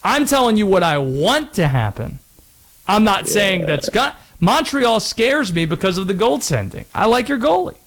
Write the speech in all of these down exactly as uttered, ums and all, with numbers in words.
I'm telling you what I want to happen. I'm not yeah. saying that's got. Montreal scares me because of the goaltending. I like your goalie.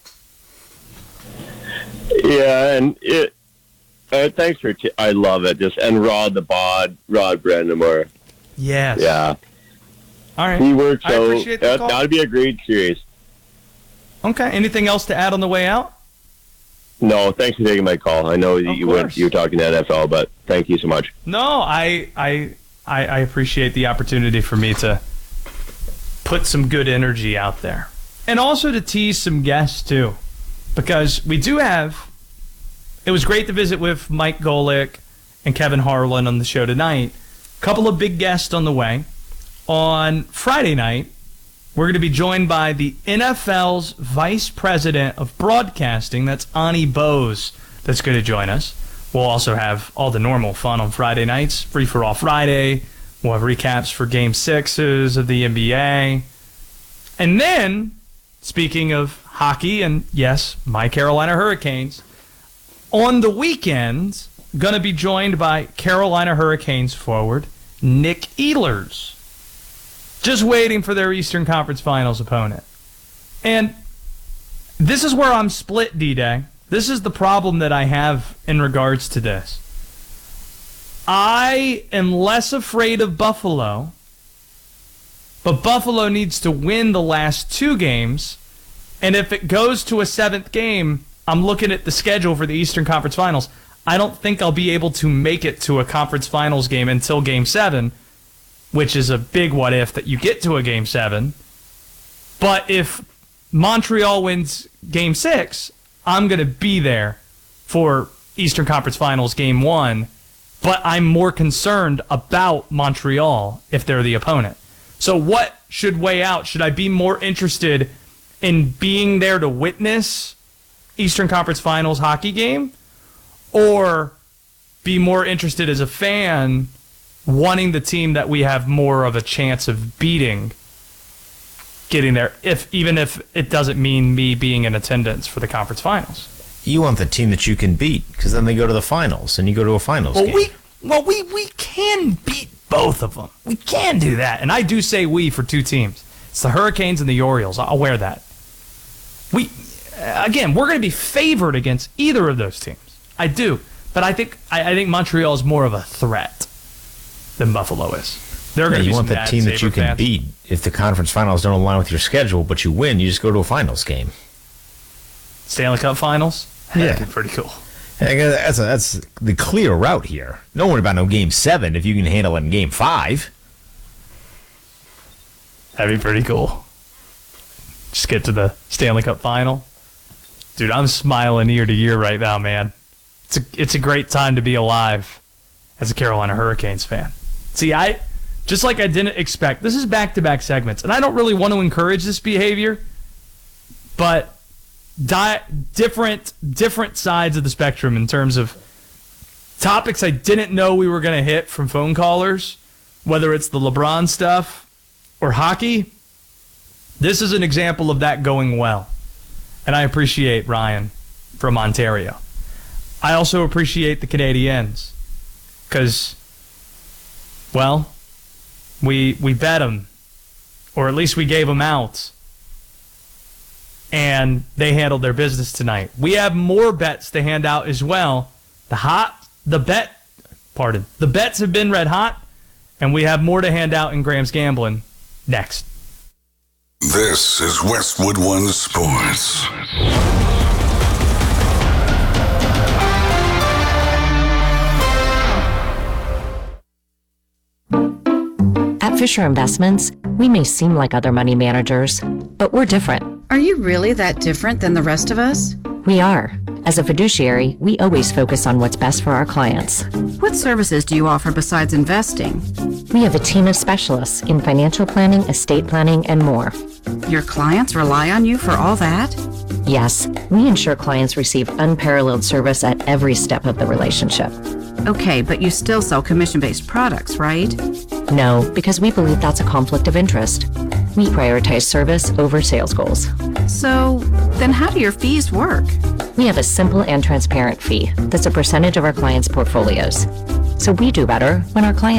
Yeah, and it. Uh, thanks for. T- I love it. Just and Rod the Bod, Rod Brendamore. Yes. Yeah. All right. He worked I so. appreciate the That, call. that'd be a great series. Okay. Anything else to add on the way out? No, thanks for taking my call. I know you went, you were talking to N F L, but thank you so much. No, I, I, I, I appreciate the opportunity for me to put some good energy out there, and also to tease some guests too, because we do have. It was great to visit with Mike Golick and Kevin Harlan on the show tonight. A couple of big guests on the way. On Friday night, we're going to be joined by the N F L's Vice President of Broadcasting. That's Ani Bose that's going to join us. We'll also have all the normal fun on Friday nights. Free for All Friday. We'll have recaps for Game sixes of the N B A. And then, speaking of hockey and, yes, my Carolina Hurricanes, on the weekend, going to be joined by Carolina Hurricanes forward Nick Ehlers. Just waiting for their Eastern Conference Finals opponent. And this is where I'm split, D-Day. This is the problem that I have in regards to this. I am less afraid of Buffalo, but Buffalo needs to win the last two games. And if it goes to a seventh game, I'm looking at the schedule for the Eastern Conference Finals. I don't think I'll be able to make it to a conference finals game until Game seven, which is a big what if that you get to a Game seven. But if Montreal wins Game six, I'm going to be there for Eastern Conference Finals Game one. But I'm more concerned about Montreal if they're the opponent. So what should weigh out? Should I be more interested in being there to witness Eastern Conference Finals hockey game, or be more interested as a fan wanting the team that we have more of a chance of beating getting there, if even if it doesn't mean me being in attendance for the conference finals? You want the team that you can beat, because then they go to the finals, and you go to a finals well, game. We, well, we, we can beat both of them. We can do that. And I do say we for two teams. It's the Hurricanes and the Orioles. I'll wear that. We, again, we're going to be favored against either of those teams. I do. But I think I, I think Montreal is more of a threat than Buffalo is. They're going to yeah, be you want some the team that you can fans. beat. If the conference finals don't align with your schedule, but you win, you just go to a finals game. Stanley Cup Finals? Yeah. That'd be pretty cool. That's, a, that's the clear route here. No one about no Game seven if you can handle it in Game five. That'd be pretty cool. Just get to the Stanley Cup Final. Dude, I'm smiling ear to ear right now, man. It's a, it's a great time to be alive as a Carolina Hurricanes fan. See, I just like I didn't expect. This is back-to-back segments, and I don't really want to encourage this behavior, but di- different different sides of the spectrum in terms of topics I didn't know we were going to hit from phone callers, whether it's the LeBron stuff or hockey. This is an example of that going well, and I appreciate Ryan from Ontario. I also appreciate the Canadiens because, well, we we bet them, or at least we gave them out, and they handled their business tonight. We have more bets to hand out as well. The hot, the bet, pardon, the bets have been red hot, and we have more to hand out in Graham's Gambling next. This is Westwood One Sports. At Fisher Investments, we may seem like other money managers, but we're different. Are you really that different than the rest of us? We are. As a fiduciary, we always focus on what's best for our clients. What services do you offer besides investing? We have a team of specialists in financial planning, estate planning, and more. Your clients rely on you for all that? Yes, we ensure clients receive unparalleled service at every step of the relationship. Okay, but you still sell commission-based products, right? No, because we believe that's a conflict of interest. We prioritize service over sales goals. So, then how do your fees work? We have a simple and transparent fee that's a percentage of our clients' portfolios. So we do better when our clients